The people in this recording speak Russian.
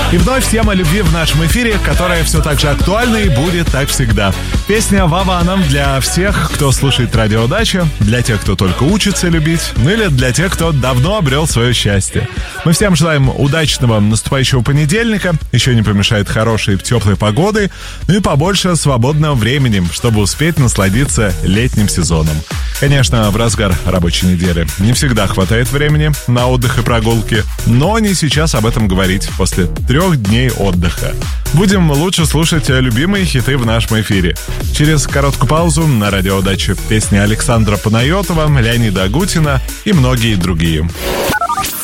И вновь тема любви в нашем эфире, которая все так же актуальна и будет так всегда. Песня «Ваваном» для всех, кто слушает радио «Дача», для тех, кто только учится любить, ну или для тех, кто давно обрел свое счастье. Мы всем желаем удачного наступающего понедельника, еще не помешает хорошей теплой погоды, ну и побольше свободного времени, чтобы успеть насладиться летним сезоном. Конечно, в разгар рабочей недели не всегда хватает времени на отдых и прогулки, но не сейчас об этом говорить после 3 дней отдыха. Будем лучше слушать любимые хиты в нашем эфире. Через короткую паузу на радио «Дача» песни Александра Панайотова, Леонида Агутина и многие другие.